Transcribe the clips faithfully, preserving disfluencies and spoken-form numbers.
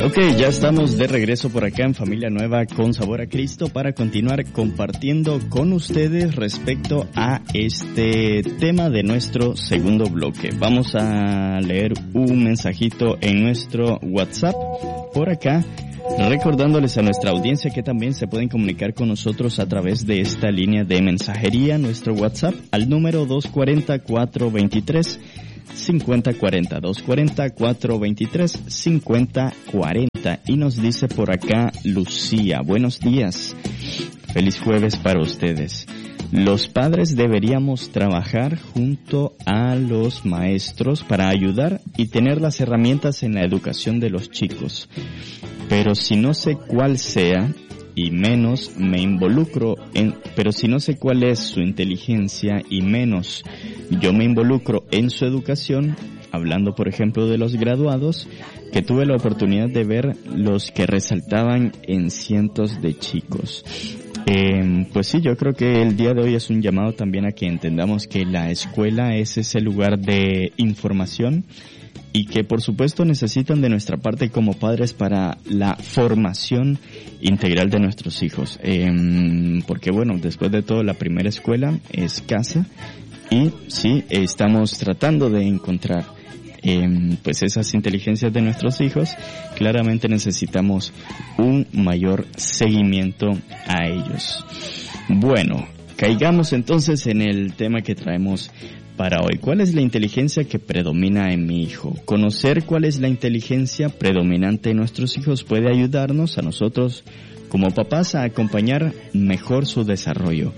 Ok, ya estamos de regreso por acá en Familia Nueva con Sabor a Cristo para continuar compartiendo con ustedes respecto a este tema de nuestro segundo bloque. Vamos a leer un mensajito en nuestro WhatsApp por acá, recordándoles a nuestra audiencia que también se pueden comunicar con nosotros a través de esta línea de mensajería, nuestro WhatsApp, al número dos cuatro cero, cuatro dos tres, cinco cero cuatro cero, dos cuatro cero, cuatro dos tres, cinco cero cuatro cero. Y nos dice por acá Lucía, buenos días, feliz jueves para ustedes. Los padres deberíamos trabajar junto a los maestros para ayudar y tener las herramientas en la educación de los chicos. Pero si no sé cuál sea, y menos me involucro en, pero si no sé cuál es su inteligencia y menos yo me involucro en su educación, hablando por ejemplo de los graduados, que tuve la oportunidad de ver los que resaltaban en cientos de chicos. Eh, pues sí, yo creo que el día de hoy es un llamado también a que entendamos que la escuela es ese lugar de información y que por supuesto necesitan de nuestra parte como padres para la formación integral de nuestros hijos. Eh, porque bueno, después de todo la primera escuela es casa y sí, estamos tratando de encontrar eh, pues esas inteligencias de nuestros hijos. Claramente necesitamos un mayor seguimiento a ellos. Bueno, caigamos entonces en el tema que traemos para hoy. ¿Cuál es la inteligencia que predomina en mi hijo? Conocer cuál es la inteligencia predominante en nuestros hijos puede ayudarnos a nosotros como papás a acompañar mejor su desarrollo.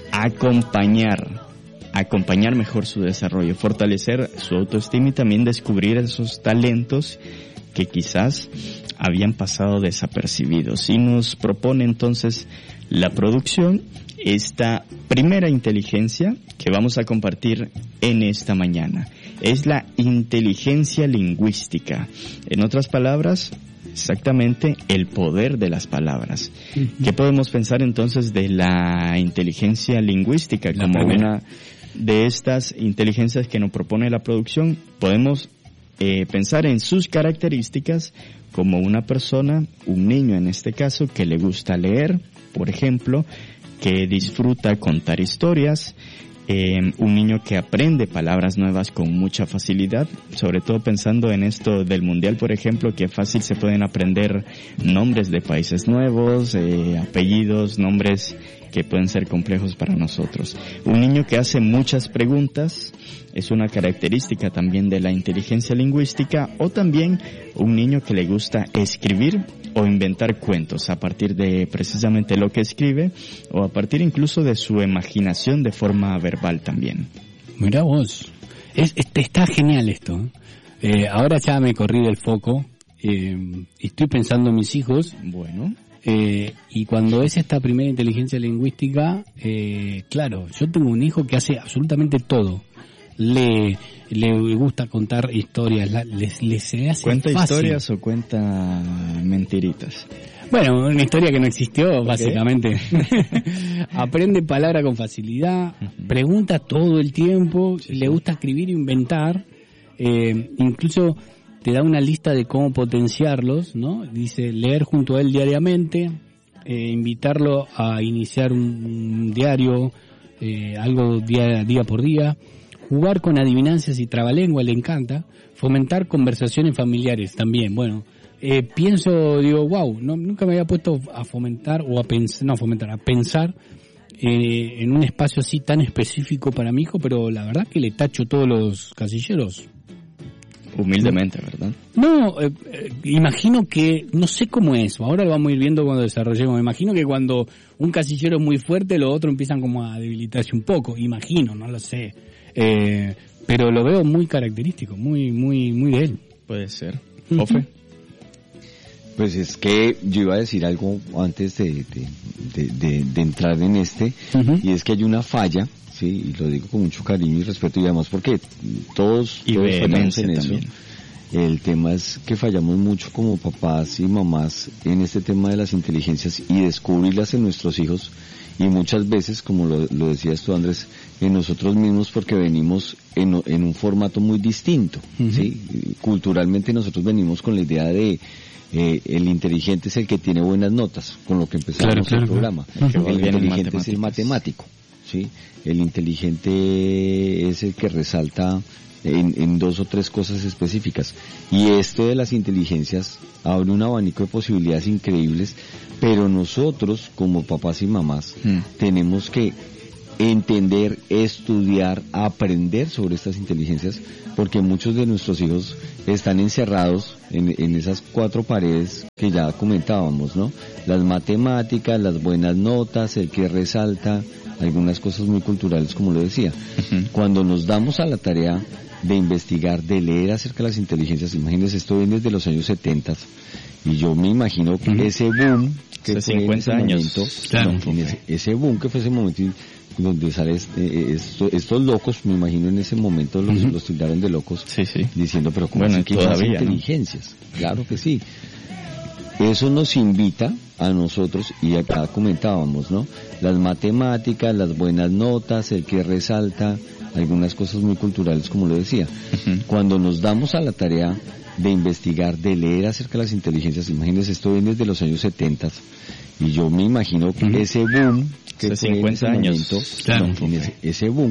Acompañar, acompañar mejor su desarrollo, fortalecer su autoestima y también descubrir esos talentos que quizás habían pasado desapercibidos. Y nos propone entonces la producción esta primera inteligencia que vamos a compartir en esta mañana. Es la inteligencia lingüística. En otras palabras, exactamente el poder de las palabras. Uh-huh. ¿Qué podemos pensar entonces de la inteligencia lingüística la como primera. Una de estas inteligencias que nos propone la producción? Podemos eh, pensar en sus características como una persona, un niño en este caso, que le gusta leer, por ejemplo, que disfruta contar historias, eh, un niño que aprende palabras nuevas con mucha facilidad, sobre todo pensando en esto del mundial, por ejemplo, que fácil se pueden aprender nombres de países nuevos, eh, apellidos, nombres que pueden ser complejos para nosotros. Un niño que hace muchas preguntas es una característica también de la inteligencia lingüística, o también un niño que le gusta escribir o inventar cuentos a partir de precisamente lo que escribe o a partir incluso de su imaginación de forma verbal también. Mirá vos, es, es, está genial esto. Eh, ahora ya me corrí del foco, eh, estoy pensando en mis hijos. Bueno. Eh, y cuando es esta primera inteligencia lingüística, eh, claro, yo tengo un hijo que hace absolutamente todo. Le, le gusta contar historias, la, le, le se hace ¿Cuenta fácil. Historias o cuenta mentiritas? Bueno, una historia que no existió, okay. Básicamente. Aprende palabra con facilidad, uh-huh. Pregunta todo el tiempo, sí, le gusta escribir e inventar, eh, incluso te da una lista de cómo potenciarlos, ¿no? Dice leer junto a él diariamente, eh, invitarlo a iniciar un, un diario, eh, algo día, día por día, jugar con adivinanzas y trabalengua, le encanta, fomentar conversaciones familiares también. Bueno, eh, pienso, digo, wow, no, nunca me había puesto a fomentar o a pensar, no a fomentar, a pensar eh, en un espacio así tan específico para mi hijo, pero la verdad que le tacho todos los casilleros. Humildemente, ¿verdad? No, eh, eh, imagino que, no sé cómo es, ahora lo vamos a ir viendo cuando desarrollemos, me imagino que cuando un casillero es muy fuerte, los otros empiezan como a debilitarse un poco, imagino, no lo sé, eh, pero lo veo muy característico, muy muy muy de él. Puede ser. ¿Ofe? Pues es que yo iba a decir algo antes de, de, de, de, de entrar en este, uh-huh. Y es que hay una falla. Sí, y lo digo con mucho cariño y respeto, y además porque todos, y todos fallamos en también. eso. El tema es que fallamos mucho como papás y mamás en este tema de las inteligencias y descubrirlas en nuestros hijos y muchas veces, como lo, lo decías tú, Andrés, en nosotros mismos, porque venimos en, en un formato muy distinto, uh-huh. ¿sí? Culturalmente nosotros venimos con la idea de eh, el inteligente es el que tiene buenas notas, con lo que empezamos claro, claro, el programa. Claro. El, el inteligente es el matemático, ¿sí? El inteligente es el que resalta En, en dos o tres cosas específicas, y esto de las inteligencias abre un abanico de posibilidades increíbles, pero nosotros como papás y mamás mm. tenemos que entender, estudiar, aprender sobre estas inteligencias, porque muchos de nuestros hijos están encerrados en, en esas cuatro paredes que ya comentábamos, ¿no? Las matemáticas, las buenas notas, el que resalta, algunas cosas muy culturales, como lo decía. Uh-huh. Cuando nos damos a la tarea de investigar, de leer acerca de las inteligencias, imagínense, esto viene desde los años setenta, y yo me imagino que uh-huh. ese boom que hace fue cincuenta en ese años, momento, claro, en ese, ese boom que fue ese momento donde sale este, esto, estos locos, me imagino en ese momento los, uh-huh. los tildaron de locos, sí, sí. diciendo, pero ¿cómo bueno, así que todavía, hay inteligencias? ¿No? Claro que sí. Eso nos invita a nosotros, y acá comentábamos, ¿no? Las matemáticas, las buenas notas, el que resalta, algunas cosas muy culturales, como lo decía. Uh-huh. Cuando nos damos a la tarea de investigar, de leer acerca de las inteligencias, imagínense, esto viene desde los años setenta, y yo me imagino que uh-huh. ese boom que hace fue cincuenta en ese años, momento, claro, no, en ese, ese boom